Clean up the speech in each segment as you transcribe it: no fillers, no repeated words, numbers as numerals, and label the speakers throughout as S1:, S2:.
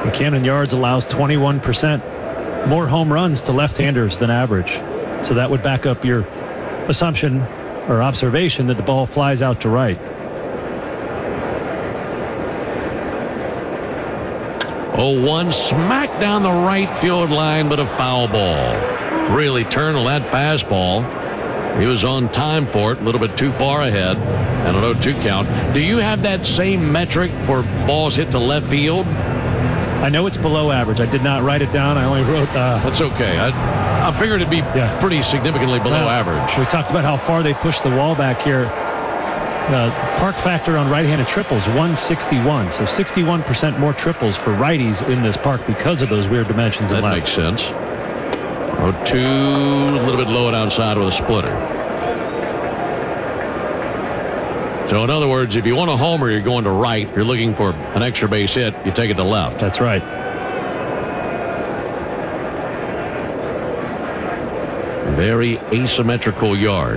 S1: And Camden Yards allows 21% more home runs to left-handers than average. So that would back up your assumption or observation that the ball flies out to right.
S2: 0-1, smack down the right field line, but a foul ball. Really turned on that fastball. He was on time for it, a little bit too far ahead, and an 0-2 count. Do you have that same metric for balls hit to left field?
S1: I know it's below average. I did not write it down. I only wrote...
S2: That's okay. I figured it'd be pretty significantly below average.
S1: We talked about how far they pushed the wall back here. Park factor on right-handed triples, 161. So 61% more triples for righties in this park because of those weird dimensions.
S2: That makes sense. 0-2, a little bit low and outside with a splitter. So in other words, if you want a homer, you're going to right. If you're looking for an extra base hit, you take it to left.
S1: That's right.
S2: Very asymmetrical yard.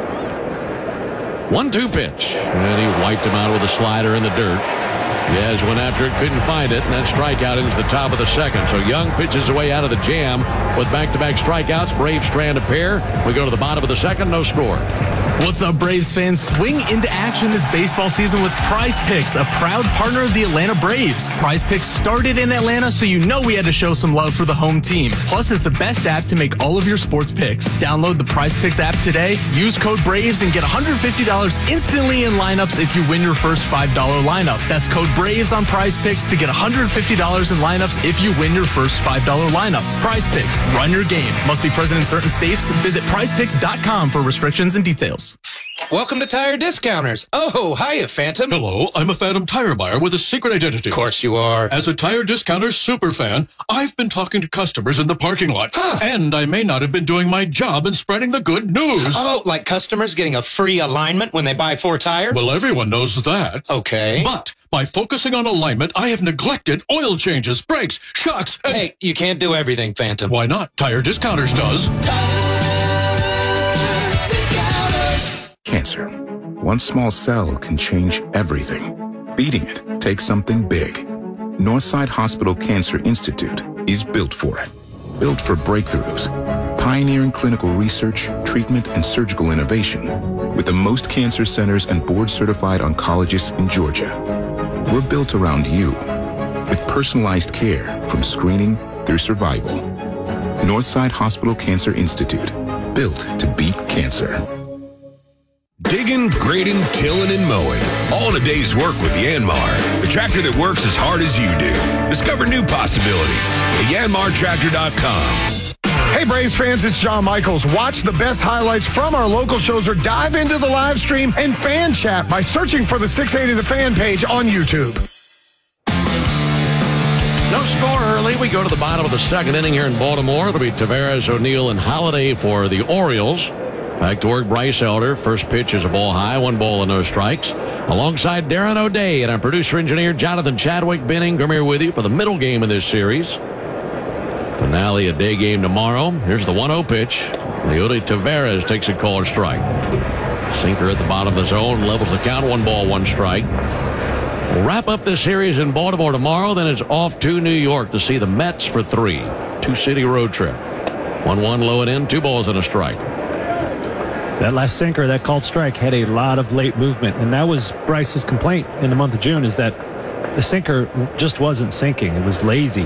S2: 1-2 pitch. And he wiped him out with a slider in the dirt. Yes, went after it, couldn't find it, and that strikeout into the top of the second. So Young pitches away out of the jam with back-to-back strikeouts. Braves strand a pair. We go to the bottom of the second, no score.
S3: What's up, Braves fans? Swing into action this baseball season with Prize Picks, a proud partner of the Atlanta Braves. Prize Picks started in Atlanta, so you know we had to show some love for the home team. Plus, it's the best app to make all of your sports picks. Download the Prize Picks app today, use code BRAVES, and get $150 instantly in lineups if you win your first $5 lineup. That's code BRAVES on Prize Picks to get $150 in lineups if you win your first $5 lineup. Prize Picks, run your game. Must be present in certain states. Visit prizepicks.com for restrictions and details.
S4: Welcome to Tire Discounters. Oh, hiya, Phantom.
S5: Hello, I'm a Phantom tire buyer with a secret identity.
S4: Of course you are.
S5: As a Tire Discounters super fan, I've been talking to customers in the parking lot. And I may not have been doing my job in spreading the good news.
S4: Oh, like customers getting a free alignment when they buy 4 tires?
S5: Well, everyone knows that.
S4: Okay.
S5: But by focusing on alignment, I have neglected oil changes, brakes, shocks, and...
S4: Hey, you can't do everything, Phantom.
S5: Why not? Tire Discounters does.
S6: Cancer. One small cell can change everything. Beating it takes something big. Northside Hospital Cancer Institute is built for it. Built for breakthroughs, pioneering clinical research, treatment, and surgical innovation with the most cancer centers and board-certified oncologists in Georgia. We're built around you with personalized care from screening through survival. Northside Hospital Cancer Institute, built to beat cancer.
S7: Digging, grading, tilling, and mowing. All in a day's work with Yanmar, the tractor that works as hard as you do. Discover new possibilities at yanmartractor.com.
S8: Hey, Braves fans, it's John Michaels. Watch the best highlights from our local shows or dive into the live stream and fan chat by searching for the 680 The Fan page on YouTube.
S2: No score early. We go to the bottom of the second inning here in Baltimore. It'll be Taveras, O'Neill, and Holiday for the Orioles. Back to work, Bryce Elder. First pitch is a ball high, 1 ball and no strikes. Alongside Darren O'Day and our producer-engineer Jonathan Chadwick, Ben Ingram here with you for the middle game of this series. Finale, a day game tomorrow. Here's the 1-0 pitch. Leody Taveras takes a called strike. Sinker at the bottom of the zone, levels the count, 1 ball, 1 strike. We'll wrap up this series in Baltimore tomorrow, then it's off to New York to see the Mets for 3. 2-city road trip. 1-1 low and in, 2 balls and a strike.
S1: That last sinker, that called strike, had a lot of late movement, and that was Bryce's complaint in the month of June, is that the sinker just wasn't sinking. It was lazy.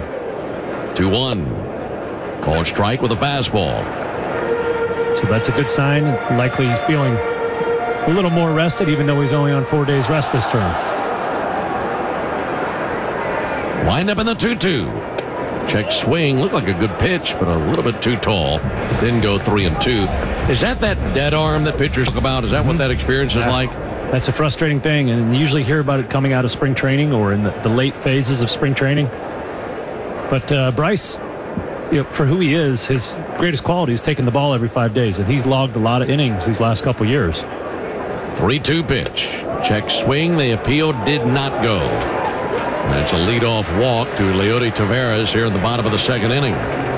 S2: 2-1. Called strike with a fastball.
S1: So that's a good sign. Likely he's feeling a little more rested, even though he's only on 4 days rest this term.
S2: Wind up in the 2-2. Check swing, looked like a good pitch, but a little bit too tall. Didn't go 3-2. Is that dead arm that pitchers talk about? Is that what that experience is like?
S1: That's a frustrating thing, and you usually hear about it coming out of spring training or in the late phases of spring training. But Bryce, for who he is, his greatest quality is taking the ball every 5 days, and he's logged a lot of innings these last couple years.
S2: 3-2 pitch. Check swing. The appeal did not go. That's a leadoff walk to Leody Taveras here in the bottom of the second inning.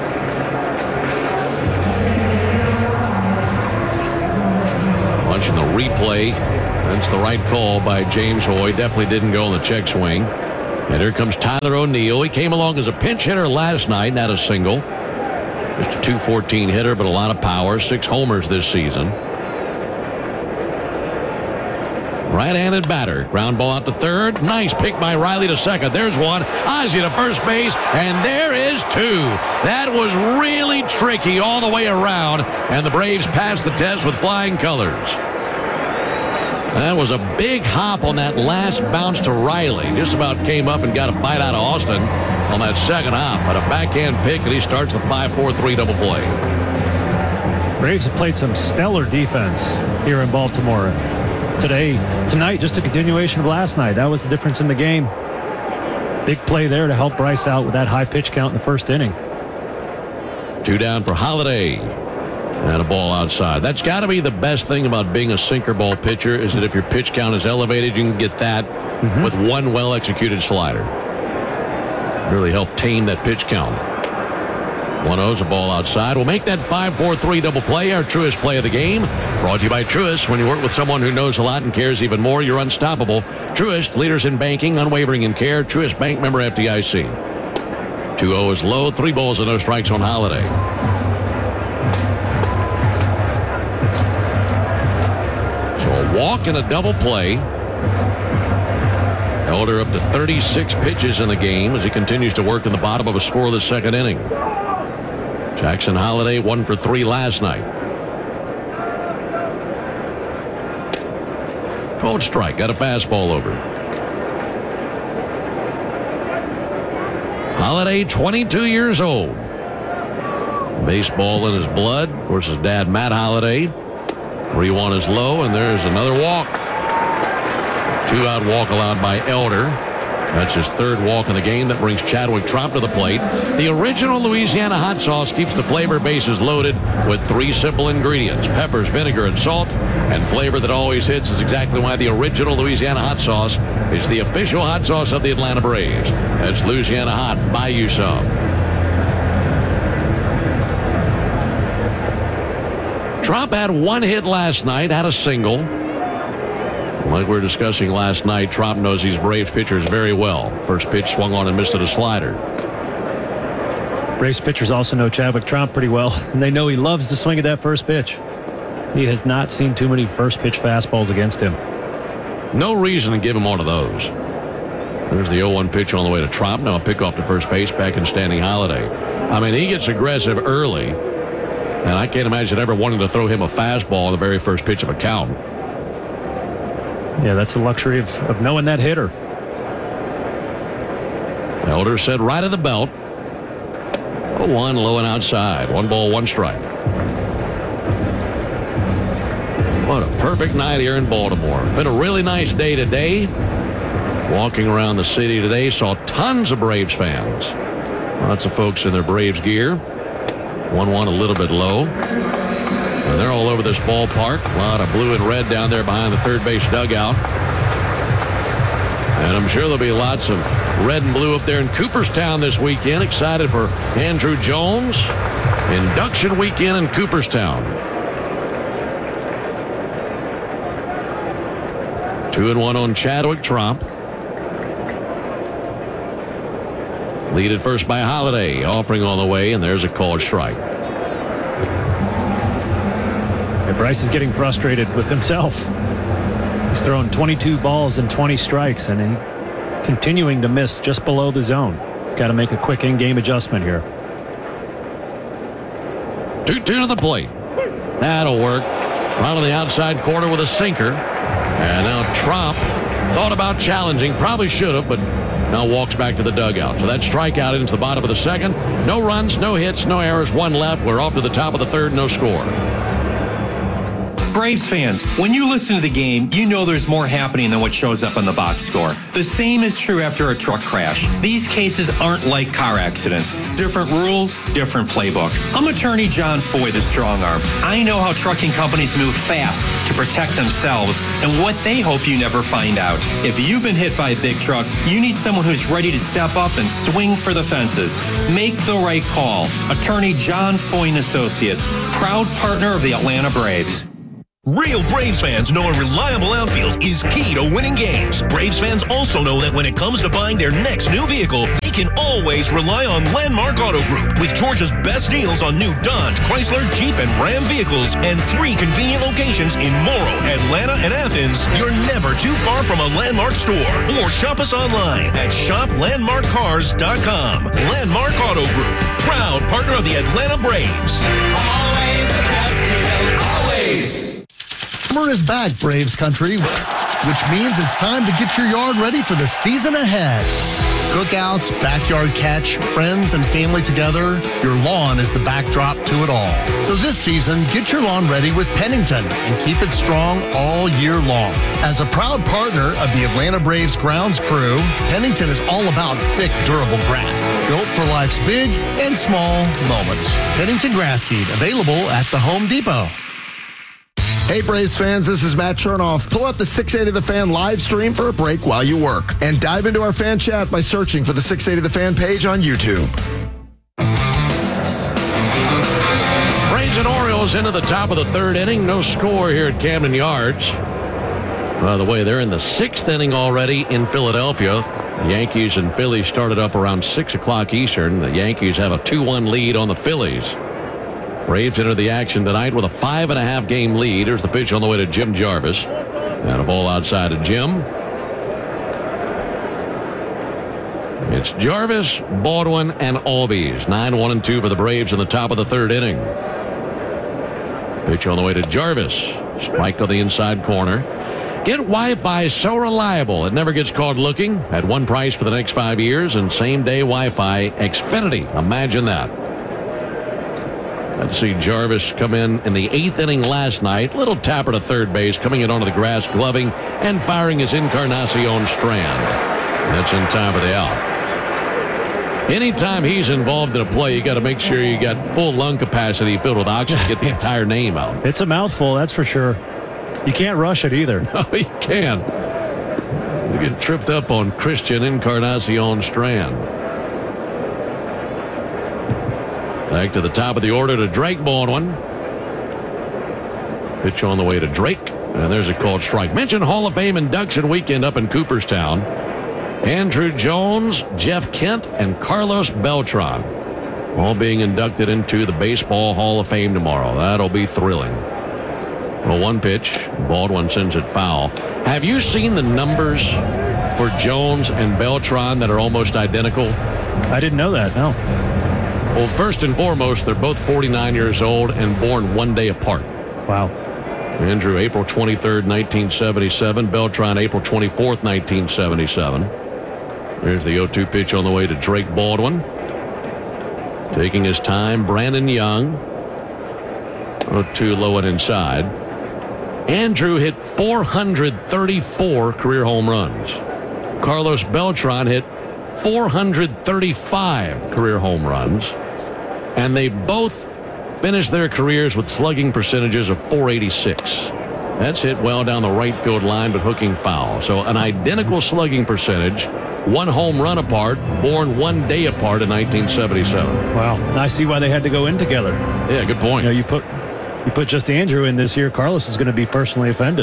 S2: Watching the replay. That's the right call by James Hoy. Definitely didn't go on the check swing. And here comes Tyler O'Neill. He came along as a pinch hitter last night and had a single. Just a .214 hitter, but a lot of power. 6 homers this season. Right-handed batter. Ground ball out to third. Nice pick by Riley to second. There's one. Ozzie to first base. And there is 2. That was really tricky all the way around. And the Braves passed the test with flying colors. That was a big hop on that last bounce to Riley. Just about came up and got a bite out of Austin on that second hop. But a backhand pick, and he starts the 5-4-3 double play.
S1: Braves have played some stellar defense here in Baltimore. Tonight, just a continuation of last night. That was the difference in the game. Big play there to help Bryce out with that high pitch count in the first inning.
S2: 2 down for Holiday. And a ball outside. That's got to be the best thing about being a sinker ball pitcher, is that if your pitch count is elevated, you can get that with one well-executed slider. Really help tame that pitch count. 1-0's a ball outside. We'll make that 5-4-3 double play our Truist play of the game. Brought to you by Truist. When you work with someone who knows a lot and cares even more, you're unstoppable. Truist, leaders in banking, unwavering in care. Truist Bank, member FDIC. 2-0 is low. 3 balls and no strikes on Holiday. So a walk and a double play. Elder up to 36 pitches in the game as he continues to work in the bottom of a scoreless second inning. Jackson Holiday 1 for 3 last night. Called strike. Got a fastball over. Holiday, 22 years old. Baseball in his blood. Of course, his dad, Matt Holiday. 3-1 is low, and there's another walk. 2-out walk allowed by Elder. That's his 3rd walk in the game. That brings Chadwick Trop to the plate. The original Louisiana hot sauce keeps the flavor bases loaded with 3 simple ingredients: peppers, vinegar, and salt. And flavor that always hits is exactly why the original Louisiana hot sauce is the official hot sauce of the Atlanta Braves. That's Louisiana Hot. Buy you some. Trop had 1 hit last night, had a single. Like we were discussing last night, Trop knows these Braves pitchers very well. First pitch swung on and missed at a slider.
S1: Braves pitchers also know Chadwick Trop pretty well, and they know he loves to swing at that first pitch. He has not seen too many first pitch fastballs against him.
S2: No reason to give him one of those. There's the 0-1 pitch on the way to Trop. Now a pick off to first base, back in standing Holiday. I mean, he gets aggressive early, and I can't imagine ever wanting to throw him a fastball on the very first pitch of a count.
S1: Yeah, that's the luxury of knowing that hitter.
S2: Elder said right of the belt. 0-1, low and outside. 1 ball, 1 strike. What a perfect night here in Baltimore. Been a really nice day today. Walking around the city today, saw tons of Braves fans. Lots of folks in their Braves gear. 1-1 a little bit low. And they're all over this ballpark. A lot of blue and red down there behind the third base dugout. And I'm sure there'll be lots of red and blue up there in Cooperstown this weekend. Excited for Andrew Jones. Induction weekend in Cooperstown. 2-1 on Chadwick Trop. Lead at first by Holiday. Offering on the way, and there's a called strike.
S1: Bryce is getting frustrated with himself. He's thrown 22 balls and 20 strikes, and he's continuing to miss just below the zone. He's got to make a quick in-game adjustment here.
S2: 2-2 to the plate. That'll work. Right on the outside corner with a sinker. And now Trop thought about challenging. Probably should have, but now walks back to the dugout. So that strikeout into the bottom of the second. No runs, no hits, no errors, 1 left. We're off to the top of the third, no score.
S9: Braves fans, when you listen to the game, you know there's more happening than what shows up on the box score. The same is true after a truck crash. These cases aren't like car accidents. Different rules, different playbook. I'm attorney John Foy, the strong arm. I know how trucking companies move fast to protect themselves and what they hope you never find out. If you've been hit by a big truck, you need someone who's ready to step up and swing for the fences. Make the right call. Attorney John Foy & Associates, proud partner of the Atlanta Braves.
S7: Real Braves fans know a reliable outfield is key to winning games. Braves fans also know that when it comes to buying their next new vehicle, they can always rely on Landmark Auto Group. With Georgia's best deals on new Dodge, Chrysler, Jeep, and Ram vehicles, and 3 convenient locations in Morrow, Atlanta, and Athens, you're never too far from a Landmark store. Or shop us online at shoplandmarkcars.com. Landmark Auto Group, proud partner of the Atlanta Braves.
S10: Always the best deal, always.
S11: Summer is back, Braves country, which means it's time to get your yard ready for the season ahead. Cookouts, backyard catch, friends and family together, your lawn is the backdrop to it all. So this season, get your lawn ready with Pennington and keep it strong all year long. As a proud partner of the Atlanta Braves grounds crew, Pennington is all about thick, durable grass, built for life's big and small moments. Pennington grass seed, available at the Home Depot.
S8: Hey, Braves fans, this is Matt Chernoff. Pull up the 680 The Fan live stream for a break while you work. And dive into our fan chat by searching for the 680 The Fan page on YouTube.
S2: Braves and Orioles into the top of the 3rd inning. No score here at Camden Yards. By the way, they're in the 6th inning already in Philadelphia. The Yankees and Phillies started up around 6 o'clock Eastern. The Yankees have a 2-1 lead on the Phillies. Braves enter the action tonight with a 5.5 game lead. Here's the pitch on the way to Jim Jarvis. And a ball outside of Jim. It's Jarvis, Baldwin, and Albies. 9-1-2 for the Braves in the top of the 3rd inning. Pitch on the way to Jarvis. Strike to the inside corner. Get Wi-Fi so reliable it never gets caught looking. At one price for the next 5 years and same-day Wi-Fi Xfinity. Imagine that. Let's see Jarvis come in the 8th inning last night. Little tapper to third base, coming in onto the grass, gloving, and firing his Encarnacion strand. That's in time for the out. Anytime he's involved in a play, you got to make sure you got full lung capacity filled with oxygen, get the entire name out.
S1: It's a mouthful, that's for sure. You can't rush it either.
S2: No, you can't. You get tripped up on Christian Encarnacion strand. Back to the top of the order to Drake Baldwin. Pitch on the way to Drake. And there's a called strike. Mention Hall of Fame induction weekend up in Cooperstown. Andrew Jones, Jeff Kent, and Carlos Beltran all being inducted into the Baseball Hall of Fame tomorrow. That'll be thrilling. Well, one pitch. Baldwin sends it foul. Have you seen the numbers for Jones and Beltran that are almost identical?
S1: I didn't know that, no.
S2: Well, first and foremost, they're both 49 years old and born one day apart.
S1: Wow.
S2: Andrew, April 23rd, 1977. Beltran, April 24th, 1977. Here's the 0-2 pitch on the way to Drake Baldwin. Taking his time, Brandon Young. 0-2 low and inside. Andrew hit 434 career home runs. Carlos Beltran hit 435 career home runs, and they both finished their careers with slugging percentages of .486. That's hit well down the right field line, but hooking foul. So an identical slugging percentage, one home run apart, born one day apart in 1977.
S1: Wow, I see why they had to go in together.
S2: Yeah, good point.
S1: You know, you put just Andrew in this year, Carlos is going to be personally offended.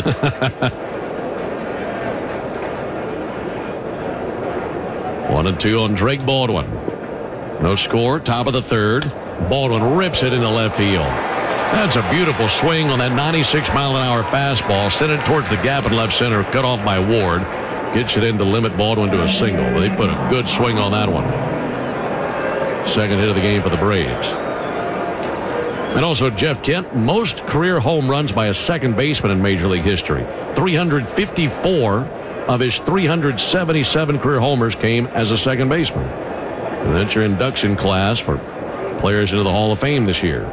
S2: 1-2 on Drake Baldwin. No score, top of the 3rd. Baldwin rips it into left field. That's a beautiful swing on that 96-mile-an-hour fastball. Sent it towards the gap in left center, cut off by Ward. Gets it in to limit Baldwin to a single. But they put a good swing on that one. Second hit of the game for the Braves. And also Jeff Kent, most career home runs by a second baseman in Major League history. 354 of his 377 career homers came as a second baseman. And that's your induction class for players into the Hall of Fame this year.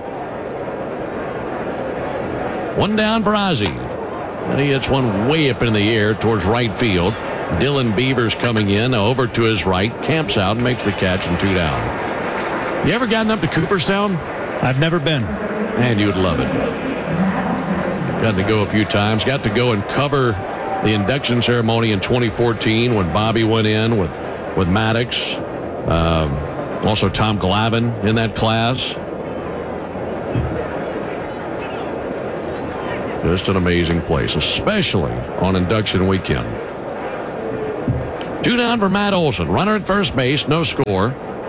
S2: One down for Ozzie. And he hits one way up in the air towards right field. Dylan Beavers coming in over to his right, camps out, and makes the catch, and 2 down. You ever gotten up to Cooperstown?
S1: I've never been.
S2: And you'd love it. Got to go a few times. Got to go and cover the induction ceremony in 2014 when Bobby went in with Maddox. Also Tom Glavine in that class. Just an amazing place, especially on induction weekend. 2 down for Matt Olson. Runner at first base, no score.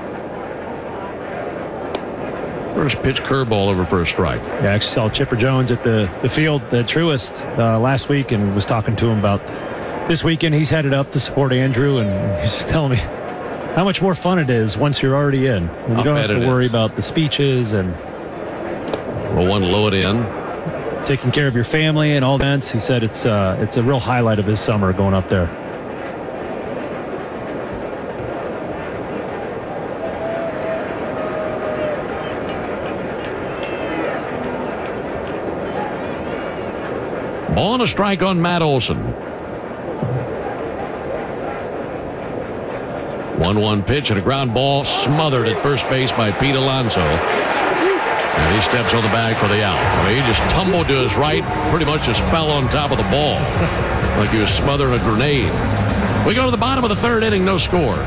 S2: First pitch curveball over for a strike.
S1: Yeah, I actually saw Chipper Jones at the field, the Truist, last week, and was talking to him about this weekend. He's headed up to support Andrew, and he's just telling me how much more fun it is once you're already in. You don't have to worry about the speeches and
S2: one low it in.
S1: Taking care of your family and all that. He said it's a real highlight of his summer going up there.
S2: Ball and a strike on Matt Olson. 1-1 pitch and a ground ball smothered at first base by Pete Alonso. And he steps on the bag for the out. I mean, he just tumbled to his right, pretty much just fell on top of the ball like he was smothering a grenade. We go to the bottom of the third inning, no score.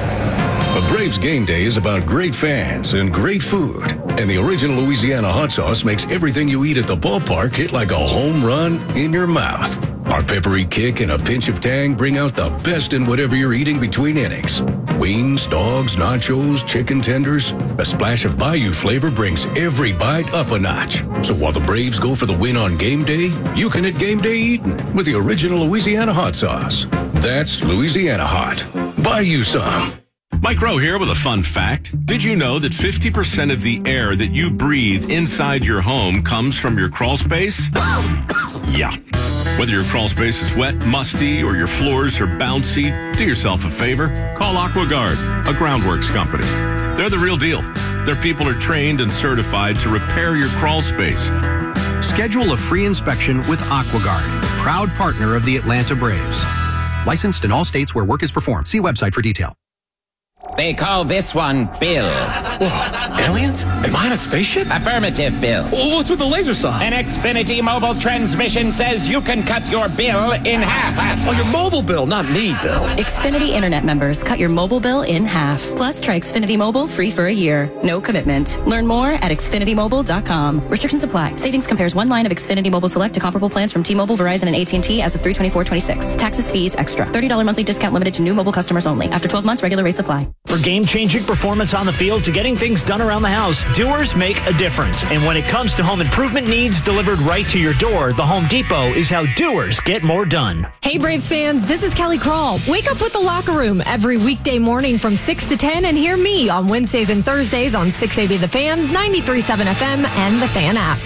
S12: A Braves game day is about great fans and great food. And the original Louisiana hot sauce makes everything you eat at the ballpark hit like a home run in your mouth. Our peppery kick and a pinch of tang bring out the best in whatever you're eating between innings. Wings, dogs, nachos, chicken tenders. A splash of Bayou flavor brings every bite up a notch. So while the Braves go for the win on game day, you can at game day eating with the original Louisiana hot sauce. That's Louisiana hot. Buy you some.
S13: Mike Rowe here with a fun fact. Did you know that 50% of the air that you breathe inside your home comes from your crawl space? Yeah. Whether your crawl space is wet, musty, or your floors are bouncy, do yourself a favor. Call AquaGuard, a groundworks company. They're the real deal. Their people are trained and certified to repair your crawl space.
S14: Schedule a free inspection with AquaGuard, proud partner of the Atlanta Braves. Licensed in all states where work is performed. See website for detail.
S15: They call this one Bill.
S16: Whoa, aliens? Am I on a spaceship?
S15: Affirmative, Bill.
S16: Well, what's with the laser saw?
S15: An Xfinity mobile transmission says you can cut your bill in half.
S16: Oh, your mobile bill, not me, Bill.
S17: Xfinity Internet members cut your mobile bill in half. Plus, try Xfinity Mobile free for a year. No commitment. Learn more at XfinityMobile.com. Restrictions apply. Savings compares one line of Xfinity Mobile Select to comparable plans from T-Mobile, Verizon, and AT&T as of 3/24/26. Taxes, fees, extra. $30 monthly discount limited to new mobile customers only. After 12 months, regular rates apply.
S18: For game-changing performance on the field to getting things done around the house, Doers make a difference. And when it comes to home improvement needs delivered right to your door, the Home Depot is how Doers get more done.
S19: Hey, Braves fans, this is Kelly Crawl. Wake up with the Locker Room every weekday morning from 6 to 10 and hear me on Wednesdays and Thursdays on 680 The Fan, 93.7 FM, and the Fan app.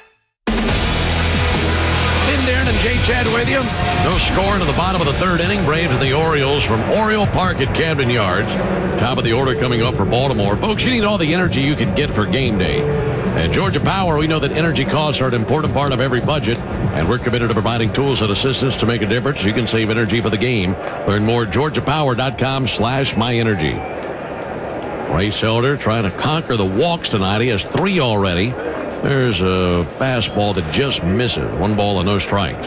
S2: Darren and Jay Chad with you. No score into the bottom of the third inning. Braves and the Orioles from Oriole Park at Camden Yards. Top of the order coming up for Baltimore. Folks, you need all the energy you can get for game day. At Georgia Power, we know that energy costs are an important part of every budget, and we're committed to providing tools and assistance to make a difference. You can save energy for the game. Learn more at georgiapower.com/myenergy. Bryce Elder trying to conquer the walks tonight. He has 3 already. There's a fastball that just misses. 1 ball and no strikes.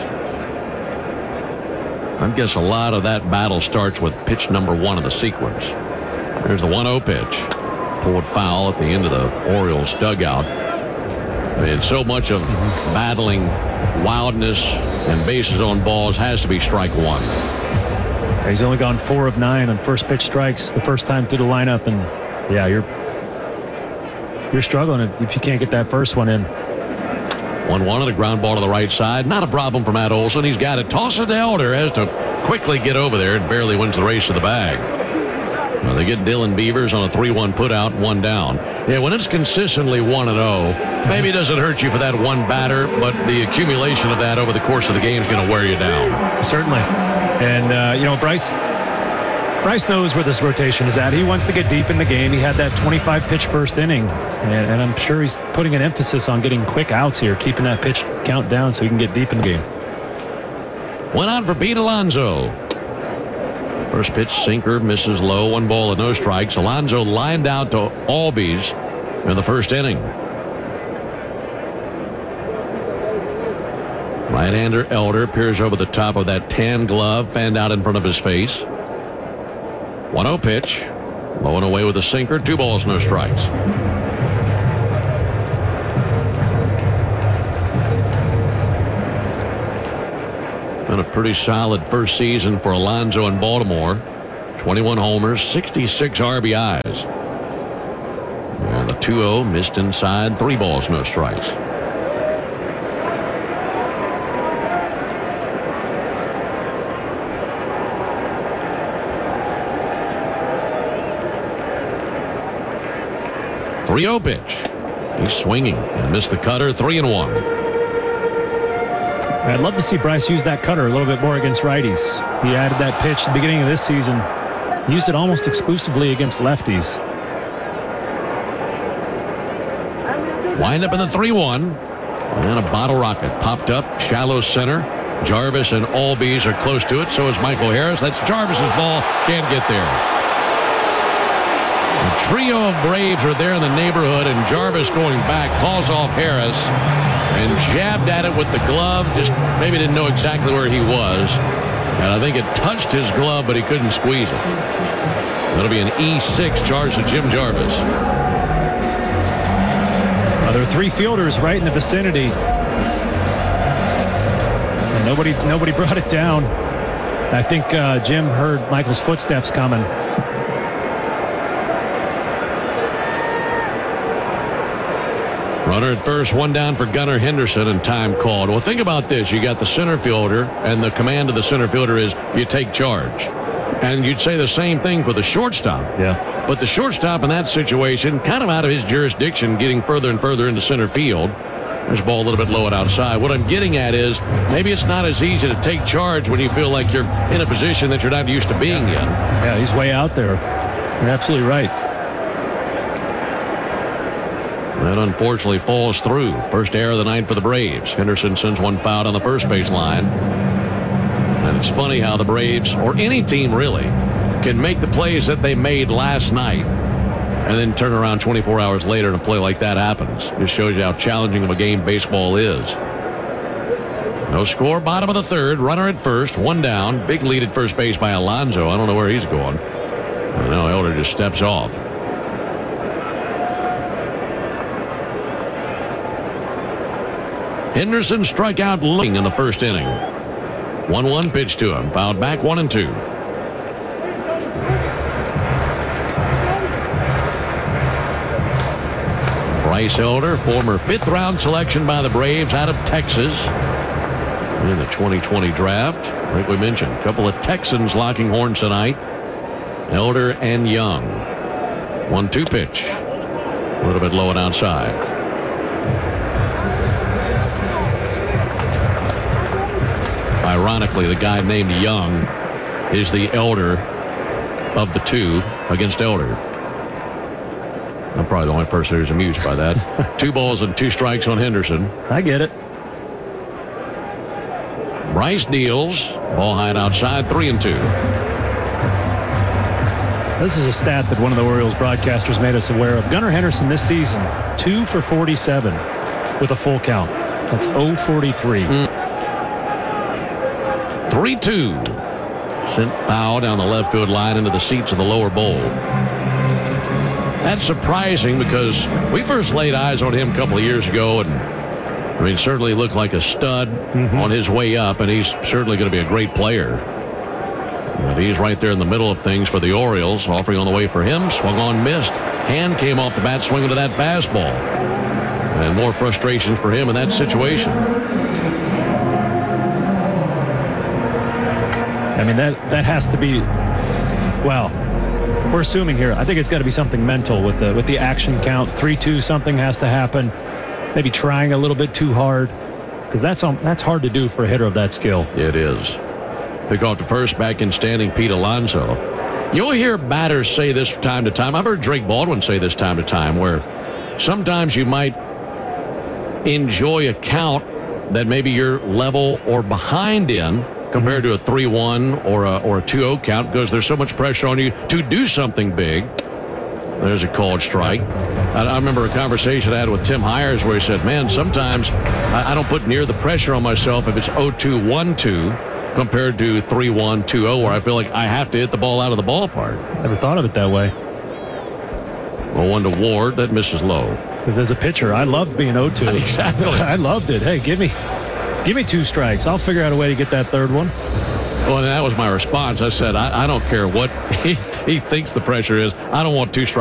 S2: I guess a lot of that battle starts with pitch number 1 of the sequence. There's the 1-0 pitch. Pulled foul at the end of the Orioles dugout. I mean, so much of battling wildness and bases on balls has to be strike 1.
S1: He's only gone 4 of 9 on first pitch strikes the first time through the lineup. And, yeah, you're struggling if you can't get that first one in.
S2: 1-1 and a ground ball to the right side. Not a problem for Matt Olson. He's got it. Toss it to Elder. Has to quickly get over there and barely wins the race to the bag. Well, they get Dylan Beavers on a 3-1 putout, 1 down. Yeah, when it's consistently 1-0, maybe it doesn't hurt you for that one batter, but the accumulation of that over the course of the game is going to wear you down.
S1: Certainly. And, Bryce knows where this rotation is at. He wants to get deep in the game. He had that 25-pitch first inning, and I'm sure he's putting an emphasis on getting quick outs here, keeping that pitch count down so he can get deep in the game.
S2: Went on for Pete Alonso. First pitch sinker, misses low, 1 ball and no strikes. Alonso lined out to Albies in the first inning. Right-hander Elder peers over the top of that tan glove, fanned out in front of his face. 1-0 pitch. Low and away with a sinker. 2 balls, no strikes. pretty solid first season for Alonso in Baltimore. 21 homers, 66 RBIs. And the 2-0 missed inside. 3 balls, no strikes. .3-0 pitch. He's swinging and missed the cutter. 3-1.
S1: I'd love to see Bryce use that cutter a little bit more against righties. He added that pitch at the beginning of this season. Used it almost exclusively against lefties.
S2: Wind up in the 3-1. And a bottle rocket popped up. Shallow center. Jarvis and Albies are close to it. So is Michael Harris. That's Jarvis's ball. Can't get there. A trio of Braves are there in the neighborhood, and Jarvis going back calls off Harris and jabbed at it with the glove. Just maybe didn't know exactly where he was. And I think it touched his glove, but he couldn't squeeze it. That'll be an E6 charge to Jim Jarvis.
S1: There are 3 fielders right in the vicinity. And nobody brought it down. I think Jim heard Michael's footsteps coming.
S2: Runner at first, 1 down for Gunnar Henderson, and time called. Well, think about this. You got the center fielder, and the command of the center fielder is you take charge. And you'd say the same thing for the shortstop.
S1: Yeah.
S2: But the shortstop in that situation, kind of out of his jurisdiction, getting further and further into center field. There's a ball a little bit low and outside. What I'm getting at is maybe it's not as easy to take charge when you feel like you're in a position that you're not used to being in.
S1: Yeah, he's way out there. You're absolutely right.
S2: That unfortunately falls through. First error of the night for the Braves. Henderson sends one foul on the first base line. And it's funny how the Braves, or any team really, can make the plays that they made last night and then turn around 24 hours later and a play like that happens. Just shows you how challenging of a game baseball is. No score, bottom of the 3rd. Runner at first, 1 down. Big lead at first base by Alonso. I don't know where he's going. And now Elder just steps off. Henderson struck out looking in the first inning. 1-1 pitch to him. Fouled back 1-2. Bryce Elder, former 5th round selection by the Braves out of Texas in the 2020 draft. Like we mentioned, a couple of Texans locking horns tonight. Elder and Young. 1-2 pitch. A little bit low and outside. Ironically, the guy named Young is the elder of the 2 against Elder. I'm probably the only person who's amused by that. 2 balls and 2 strikes on Henderson.
S1: I get it.
S2: Bryce deals. Ball high and outside, 3-2.
S1: This is a stat that one of the Orioles broadcasters made us aware of. Gunnar Henderson this season, 2 for 47 with a full count. That's 0-43.
S2: 3-2. Sent foul down the left field line into the seats of the lower bowl. That's surprising because we first laid eyes on him a couple of years ago, and I mean, certainly looked like a stud on his way up, and he's certainly going to be a great player. But he's right there in the middle of things for the Orioles. Offering on the way for him, swung on, missed. Hand came off the bat, swinging to that fastball. And more frustration for him in that situation.
S1: I mean, that has to be, well, we're assuming here. I think it's got to be something mental with the action count. 3-2, something has to happen. Maybe trying a little bit too hard, because that's hard to do for a hitter of that skill.
S2: It is. Pick off to first, back in standing Pete Alonso. You'll hear batters say this from time to time. I've heard Drake Baldwin say this time to time, where sometimes you might enjoy a count that maybe you're level or behind in compared to a 3-1 or a 2-0 count, because there's so much pressure on you to do something big. There's a called strike. I remember a conversation I had with Tim Hires where he said, man, sometimes I don't put near the pressure on myself if it's 0-2, 1-2 compared to 3-1, 2-0, where I feel like I have to hit the ball out of the ballpark.
S1: Never thought of it that way.
S2: 0-1 to Ward. That misses low.
S1: Because as a pitcher, I loved being 0-2.
S2: Exactly.
S1: I loved it. Hey, give me Give me 2 strikes. I'll figure out a way to get that third one.
S2: Well, and that was my response. I said, I don't care what he thinks the pressure is. I don't want 2 strikes.